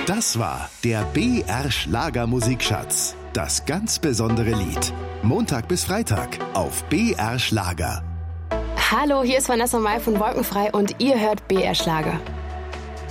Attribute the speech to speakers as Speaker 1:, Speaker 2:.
Speaker 1: Das war der BR Schlager Musikschatz. Das ganz besondere Lied. Montag bis Freitag auf BR Schlager.
Speaker 2: Hallo, hier ist Vanessa Mai von Wolkenfrei und ihr hört BR Schlager.